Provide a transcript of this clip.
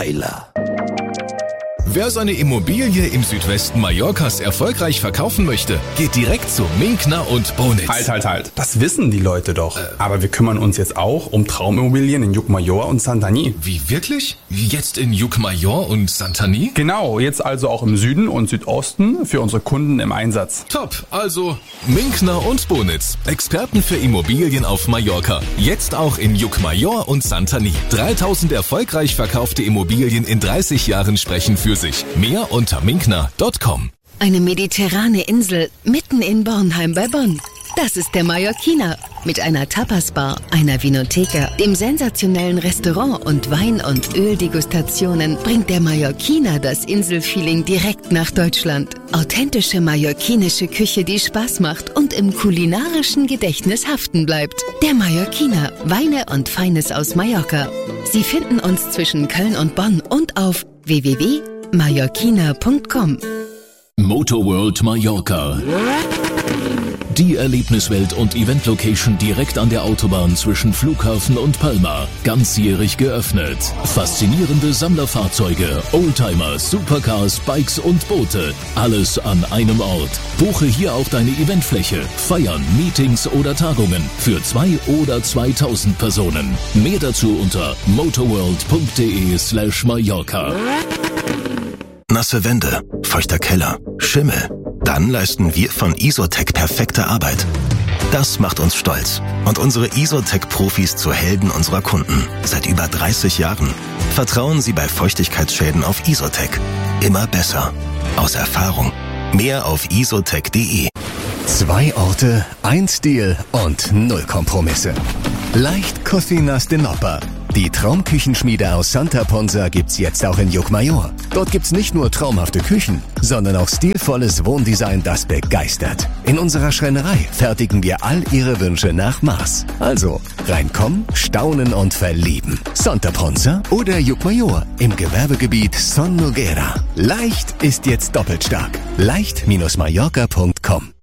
Weiler. Wer seine Immobilie im Südwesten Mallorcas erfolgreich verkaufen möchte, geht direkt zu Minkner und Bonitz. Halt. Das wissen die Leute doch. Aber wir kümmern uns jetzt auch um Traumimmobilien in Llucmajor und Santanyí. Wie, wirklich? Jetzt in Llucmajor und Santanyí? Genau, jetzt also auch im Süden und Südosten für unsere Kunden im Einsatz. Top, also Minkner und Bonitz. Experten für Immobilien auf Mallorca. Jetzt auch in Llucmajor und Santanyí. 3000 erfolgreich verkaufte Immobilien in 30 Jahren sprechen für sich. Mehr unter minkner.com. Eine mediterrane Insel mitten in Bornheim bei Bonn. Das ist der Mallorquiner. Mit einer Tapas-Bar, einer Vinoteca, dem sensationellen Restaurant und Wein- und Öldegustationen bringt der Mallorquiner das Inselfeeling direkt nach Deutschland. Authentische mallorquinische Küche, die Spaß macht und im kulinarischen Gedächtnis haften bleibt. Der Mallorquiner, Weine und Feines aus Mallorca. Sie finden uns zwischen Köln und Bonn und auf www.mallorquiner.com. Motorworld Mallorca. Die Erlebniswelt und Eventlocation direkt an der Autobahn zwischen Flughafen und Palma. Ganzjährig geöffnet. Faszinierende Sammlerfahrzeuge, Oldtimer, Supercars, Bikes und Boote. Alles an einem Ort. Buche hier auch deine Eventfläche. Feiern, Meetings oder Tagungen für 2 oder 2000 Personen. Mehr dazu unter motorworld.de/Mallorca. Nasse Wände, feuchter Keller, Schimmel. Dann leisten wir von Isotec perfekte Arbeit. Das macht uns stolz und unsere Isotec-Profis zu Helden unserer Kunden. Seit über 30 Jahren. Vertrauen Sie bei Feuchtigkeitsschäden auf Isotec. Immer besser. Aus Erfahrung. Mehr auf isotec.de. 2 Orte, 1 Stil und 0 Kompromisse. Leicht Cocinas de Nopper. Die Traumküchenschmiede aus Santa Ponsa gibt's jetzt auch in Llucmajor. Dort gibt's nicht nur traumhafte Küchen, sondern auch stilvolles Wohndesign, das begeistert. In unserer Schreinerei fertigen wir all Ihre Wünsche nach Maß. Also, reinkommen, staunen und verlieben. Santa Ponsa oder Llucmajor im Gewerbegebiet Son Noguera. Leicht ist jetzt doppelt stark. Leicht-Mallorca.com